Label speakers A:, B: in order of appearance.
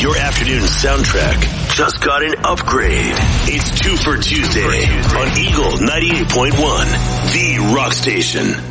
A: Your afternoon soundtrack just got an upgrade. It's 2 for Tuesday on Eagle 98.1, the rock station.